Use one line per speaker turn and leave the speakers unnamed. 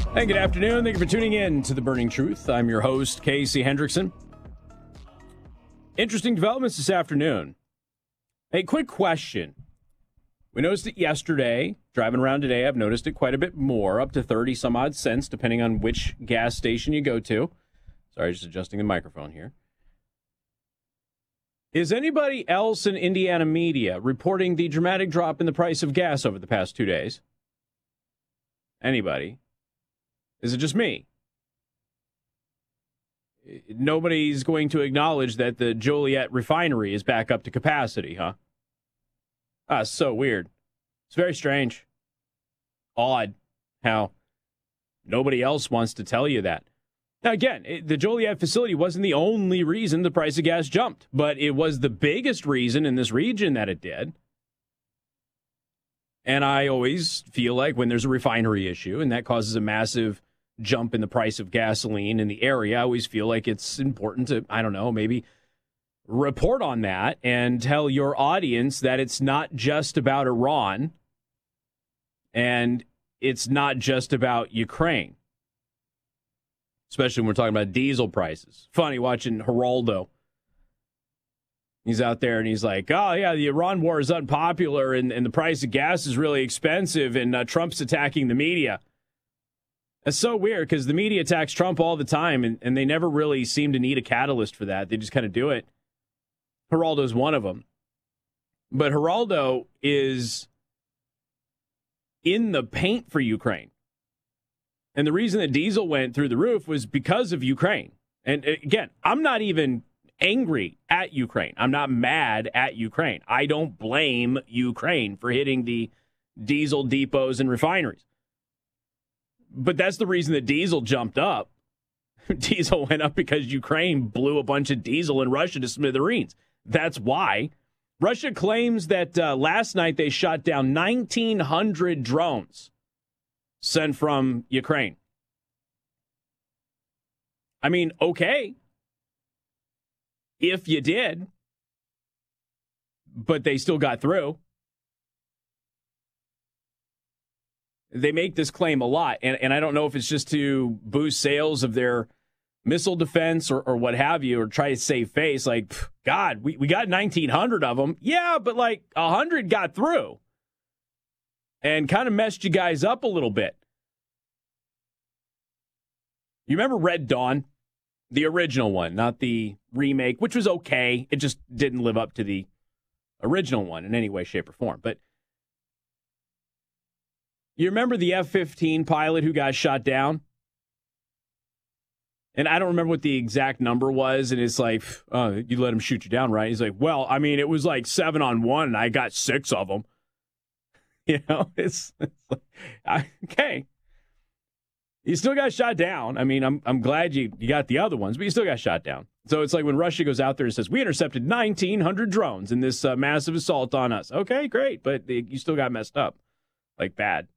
Hey, good afternoon. Thank you for tuning in to The Burning Truth. I'm your host, Casey Hendrickson. Interesting developments this afternoon. A quick question. We noticed it yesterday. Driving around today, I've noticed it quite a bit more, up to 30 some odd cents, depending on which gas station you go to. Sorry, just adjusting the microphone here. Is anybody else in Indiana media reporting the dramatic drop in the price of gas over the past 2 days? Anybody? Is it just me? Nobody's going to acknowledge that the Joliet refinery is back up to capacity, huh? So weird. It's very strange. Odd how nobody else wants to tell you that. Now, again, the Joliet facility wasn't the only reason the price of gas jumped, but it was the biggest reason in this region that it did. And I always feel like when there's a refinery issue and that causes a massive jump in the price of gasoline in the area, I always feel like it's important to, I don't know, maybe report on that and tell your audience that it's not just about Iran and it's not just about Ukraine, especially when we're talking about diesel prices. Funny watching Geraldo. He's out there and he's like, oh, yeah, the Iran war is unpopular and the price of gas is really expensive and Trump's attacking the media. That's so weird because the media attacks Trump all the time and they never really seem to need a catalyst for that. They just kind of do it. Geraldo's one of them. But Geraldo is in the paint for Ukraine. And the reason that diesel went through the roof was because of Ukraine. And again, I'm not even angry at Ukraine. I'm not mad at Ukraine. I don't blame Ukraine for hitting the diesel depots and refineries. But that's the reason that diesel jumped up. Diesel went up because Ukraine blew a bunch of diesel in Russia to smithereens. That's why. Russia claims that last night they shot down 1,900 drones sent from Ukraine. I mean, okay, if you did, but they still got through. They make this claim a lot, and I don't know if it's just to boost sales of their missile defense or what have you, or try to save face. Like, God, we got 1,900 of them. Yeah, but like 100 got through and kind of messed you guys up a little bit. You remember Red Dawn? The original one, not the remake, which was okay. It just didn't live up to the original one in any way, shape, or form. But you remember the F-15 pilot who got shot down? And I don't remember what the exact number was. And it's like, you let him shoot you down, right? He's like, well, I mean, it was like 7-on-1 and I got 6 of them. You know, it's like, okay. You still got shot down. I mean, I'm glad you got the other ones, but you still got shot down. So it's like when Russia goes out there and says, we intercepted 1,900 drones in this massive assault on us. Okay, great. But you still got messed up. Like bad.